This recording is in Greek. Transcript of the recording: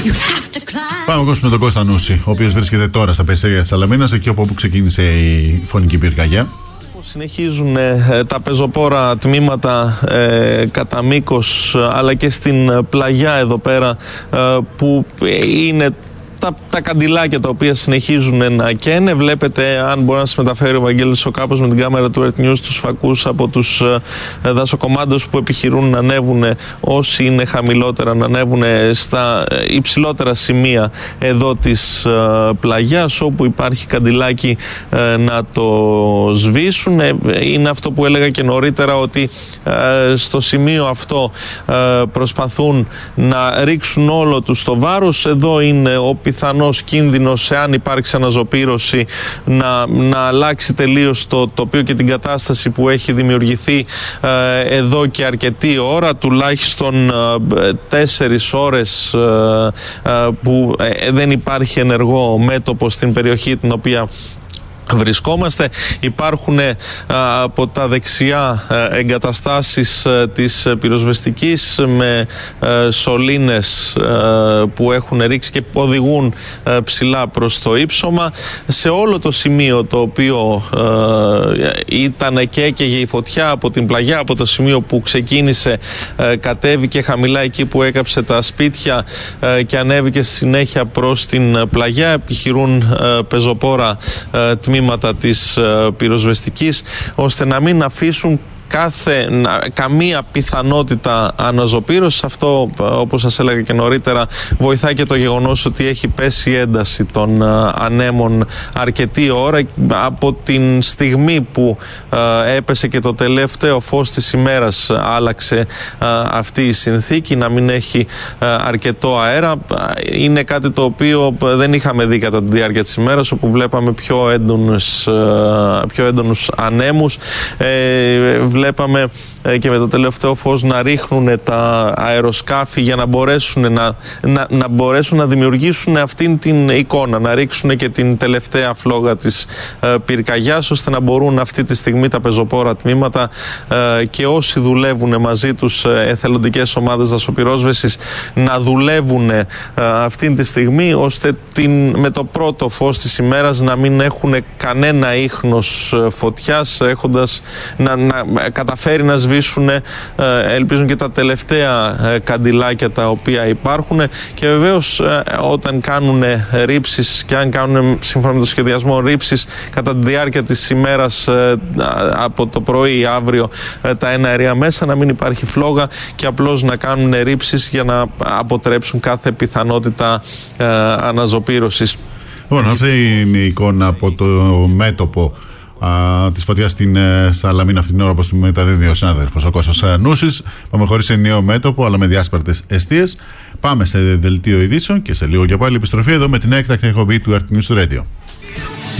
Πάμε να ακούσουμε τον Κώστα Νούση, ο οποίος βρίσκεται τώρα στα περιστέρια της Σαλαμίνας, εκεί όπου ξεκίνησε η φωνική πυρκαγιά. Συνεχίζουν τα πεζοπόρα τμήματα κατά μήκος, αλλά και στην πλαγιά εδώ πέρα, που είναι τα καντιλάκια τα οποία συνεχίζουν να καίνε. Βλέπετε, αν μπορεί να σας μεταφέρει ο Βαγγέλης ο Κάπος με την κάμερα του Earth News, τους φακούς από τους δασοκομάντους που επιχειρούν να ανέβουν, όσοι είναι χαμηλότερα, να ανέβουν στα υψηλότερα σημεία εδώ της πλαγιάς, όπου υπάρχει καντιλάκι να το σβήσουν. Είναι αυτό που έλεγα και νωρίτερα, ότι στο σημείο αυτό προσπαθούν να ρίξουν όλο τους το βάρος. Εδώ είναι ο πιθανός κίνδυνος, εάν υπάρξει αναζωπήρωση, να αλλάξει τελείως το τοπίο και την κατάσταση που έχει δημιουργηθεί εδώ και αρκετή ώρα, τουλάχιστον 4 ώρες που δεν υπάρχει ενεργό μέτωπο στην περιοχή την οποία βρισκόμαστε. Υπάρχουν από τα δεξιά εγκαταστάσεις της πυροσβεστικής με σωλήνες που έχουν ρίξει και οδηγούν ψηλά προς το ύψωμα. Σε όλο το σημείο το οποίο ήταν και έκαιγε η φωτιά από την πλαγιά, από το σημείο που ξεκίνησε, κατέβηκε χαμηλά εκεί που έκαψε τα σπίτια και ανέβηκε στη συνέχεια προς την πλαγιά. Επιχειρούν πεζοπόρα τμήματα της πυροσβεστικής, ώστε να μην αφήσουν καμία πιθανότητα αναζωπήρωσης. Αυτό, όπως σας έλεγα και νωρίτερα, βοηθάει και το γεγονός ότι έχει πέσει η ένταση των ανέμων αρκετή ώρα. Από την στιγμή που έπεσε και το τελευταίο φως της ημέρας, άλλαξε αυτή η συνθήκη, να μην έχει αρκετό αέρα. Είναι κάτι το οποίο δεν είχαμε δει κατά τη διάρκεια της ημέρας, όπου βλέπαμε πιο έντονους ανέμους. Βλέπαμε και με το τελευταίο φως να ρίχνουν τα αεροσκάφη για να μπορέσουν να δημιουργήσουν αυτήν την εικόνα, να ρίξουν και την τελευταία φλόγα της πυρκαγιάς, ώστε να μπορούν αυτή τη στιγμή τα πεζοπόρα τμήματα και όσοι δουλεύουν μαζί τους, εθελοντικές ομάδες δασοπυρόσβεσης, να δουλεύουν αυτή τη στιγμή, ώστε με το πρώτο φως της ημέρας να μην έχουν κανένα ίχνος φωτιάς, έχοντας να καταφέρει να σβήσουν, ελπίζουν, και τα τελευταία καντιλάκια τα οποία υπάρχουν. Και βεβαίως όταν κάνουν ρήψεις, και αν κάνουν σύμφωνα με το σχεδιασμό ρήψεις κατά τη διάρκεια της ημέρας, από το πρωί αύριο, τα εναέρια μέσα, να μην υπάρχει φλόγα και απλώς να κάνουν ρήψεις για να αποτρέψουν κάθε πιθανότητα αναζωπήρωσης. Λοιπόν, αυτή είναι η εικόνα από το μέτωπο της φωτιάς στην Σαλαμίνα αυτή την ώρα, όπως μεταδίδει ο συνάδελφος ο Κώστας Νούσης. Πάμε χωρίς ενιαίο μέτωπο, αλλά με διάσπαρτες εστίες. Πάμε σε δελτίο ειδήσεων και σε λίγο και πάλι επιστροφή εδώ με την έκτακτη εκπομπή του Earth News Radio.